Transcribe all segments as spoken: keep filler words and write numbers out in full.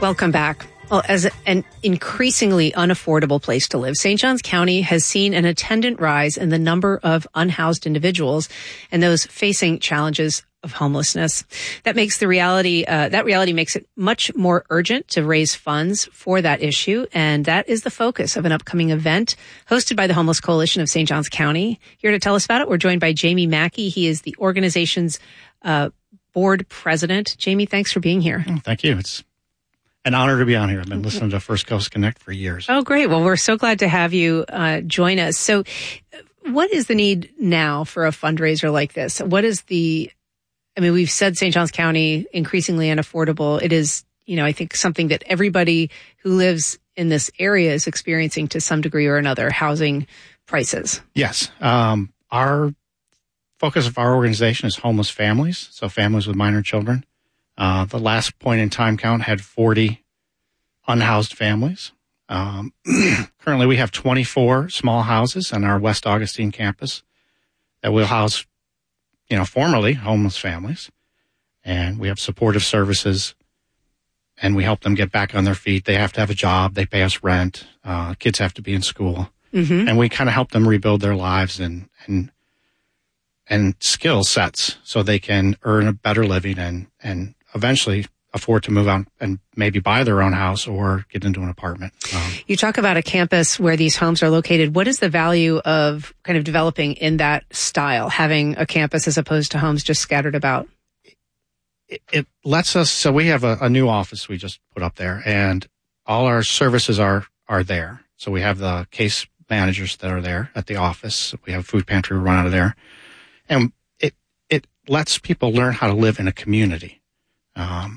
Welcome back. Well, as an increasingly unaffordable place to live, Saint Johns County has seen an attendant rise in the number of unhoused individuals and those facing challenges of homelessness. That makes the reality, uh, that reality makes it much more urgent to raise funds for that issue. And that is the focus of an upcoming event hosted by the Homeless Coalition of Saint Johns County. Here to tell us about it, we're joined by Jamie Mackey. He is the organization's uh, board president. Jamie, thanks for being here. Oh, thank you. It's an honor to be on here. I've been listening to First Coast Connect for years. Oh, great. Well, we're so glad to have you uh, join us. So what is the need now for a fundraiser like this? What is the, I mean, we've said Saint Johns County increasingly unaffordable. It is, you know, I think something that everybody who lives in this area is experiencing to some degree or another, housing prices. Yes. Um, our focus of our organization is homeless families, so families with minor children. Uh, the last point in time count had forty unhoused families. Um, currently, we have twenty-four small houses on our West Augustine campus that will house, you know, formerly homeless families. And we have supportive services, and we help them get back on their feet. They have to have a job. They pay us rent. Uh, kids have to be in school. Mm-hmm. And we kind of help them rebuild their lives and, and, and skill sets so they can earn a better living and, and eventually afford to move out and maybe buy their own house or get into an apartment. Um, you talk about a campus where these homes are located. What is the value of kind of developing in that style, having a campus as opposed to homes just scattered about? It, it lets us, so we have a, a new office we just put up there, and all our services are, are there. So we have the case managers that are there at the office. We have a food pantry run out of there. And it, it lets people learn how to live in a community. Um,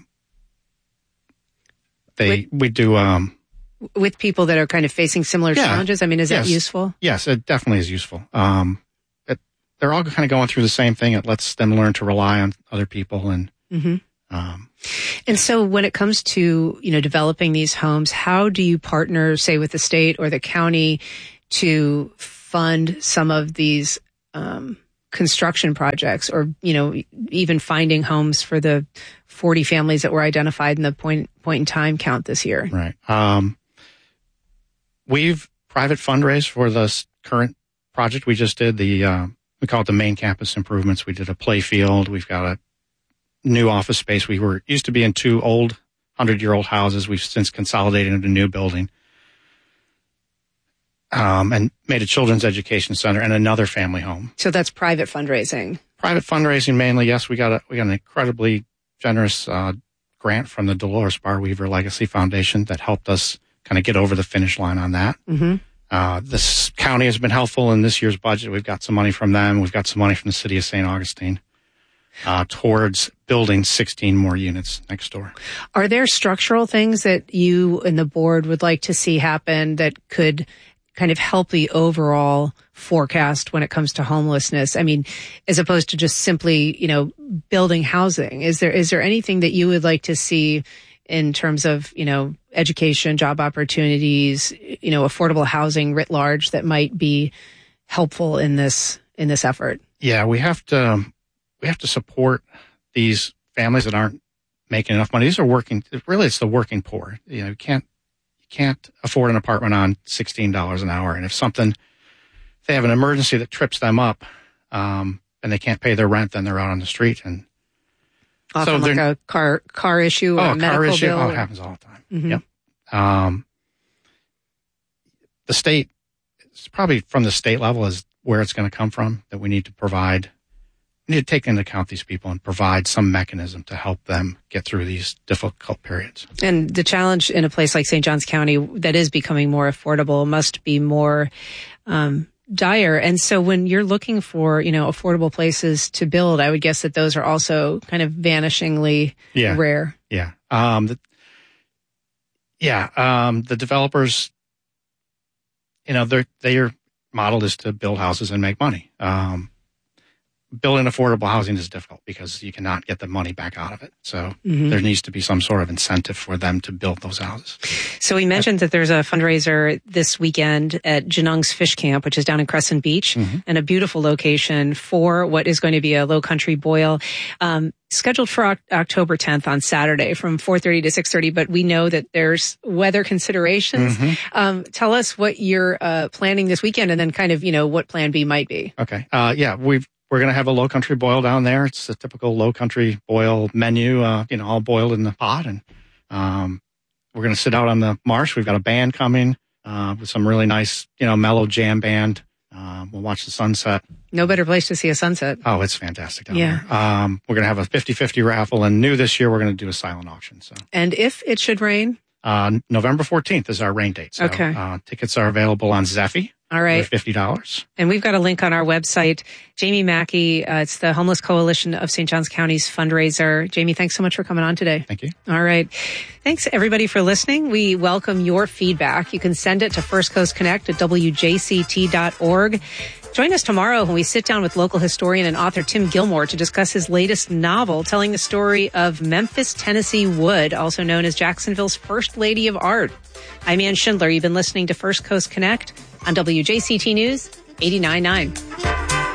they, with, we do, um, with people that are kind of facing similar yeah, challenges. I mean, is yes, that useful? Yes, it definitely is useful. Um, it, they're all kind of going through the same thing. It lets them learn to rely on other people and, mm-hmm. um, and so when it comes to, you know, developing these homes, how do you partner, say, with the state or the county to fund some of these, um, construction projects, or, you know, even finding homes for the forty families that were identified in the point point in time count this year? Right. Um, we've private fundraised for this current project we just did. The uh, we call it the main campus improvements. We did a play field. We've got a new office space. We were used to be in two old hundred year old houses. We've since consolidated into a new building. Um, and made a children's education center and another family home. So that's private fundraising. Private fundraising mainly, yes. We got a we got an incredibly generous uh, grant from the Dolores Bar Weaver Legacy Foundation that helped us kind of get over the finish line on that. Mm-hmm. Uh, this county has been helpful in this year's budget. We've got some money from them. We've got some money from the city of Saint Augustine uh, towards building sixteen more units next door. Are there structural things that you and the board would like to see happen that could kind of help the overall forecast when it comes to homelessness? I mean, as opposed to just simply, you know, building housing. Is there, is there anything that you would like to see in terms of, you know, education, job opportunities, you know, affordable housing writ large that might be helpful in this, in this effort? Yeah, we have to, we have to support these families that aren't making enough money. These are working, really it's the working poor. You know, you can't, can't afford an apartment on sixteen dollars an hour. And if something, if they have an emergency that trips them up, um, and they can't pay their rent, then they're out on the street. And often so like a car, car issue or oh, a medical car issue. bill. Oh, it happens all the time. Mm-hmm. Yep. Um, the state, it's probably from the state level is where it's going to come from, that we need to provide, we need to take into account these people and provide some mechanism to help them get through these difficult periods. And the challenge in a place like Saint Johns County that is becoming more affordable must be more um, dire. And so when you're looking for, you know, affordable places to build, I would guess that those are also kind of vanishingly yeah. rare. Yeah. Um, the, yeah. Um, the developers, you know, their, their model is to build houses and make money. Um, building affordable housing is difficult because you cannot get the money back out of it. So Mm-hmm. there needs to be some sort of incentive for them to build those houses. So we mentioned that there's a fundraiser this weekend at Janung's Fish Camp, which is down in Crescent Beach, Mhm. and a beautiful location for what is going to be a low country boil. Um, scheduled for Oc- October tenth on Saturday from four thirty to six thirty, but we know that there's weather considerations. Mhm. Um, tell us what you're uh, planning this weekend and then kind of, you know, what plan B might be. Okay. Uh, yeah, we've, we're going to have a low country boil down there. It's a typical low country boil menu, uh, you know, all boiled in the pot. And, um, we're going to sit out on the marsh. We've got a band coming, uh, with some really nice, you know, mellow jam band. Um, we'll watch the sunset. No better place to see a sunset. Oh, it's fantastic down Yeah. there. Um, we're going to have a fifty-fifty raffle, and new this year, we're going to do a silent auction. So, And if it should rain, uh, November fourteenth is our rain date. So, Okay. uh, tickets are available on Zeffy. all right. For fifty dollars. And we've got a link on our website. Jamie Mackey, uh, it's the Homeless Coalition of Saint Johns County's fundraiser. Jamie, thanks so much for coming on today. Thank you. All right. Thanks, everybody, for listening. We welcome your feedback. You can send it to First Coast Connect at W J C T dot org. Join us tomorrow when we sit down with local historian and author Tim Gilmore to discuss his latest novel telling the story of Memphis, Tennessee Wood, also known as Jacksonville's First Lady of Art. I'm Ann Schindler. You've been listening to First Coast Connect on W J C T News eighty-nine point nine.